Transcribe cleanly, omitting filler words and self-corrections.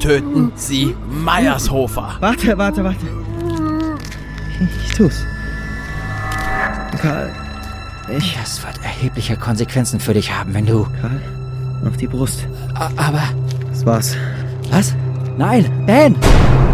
Töten Sie Meiershofer. Warte. Ich tu's. Karl, Das wird erhebliche Konsequenzen für dich haben, wenn du... Karl, auf die Brust. Aber... Das war's. Was? Nein, Ben!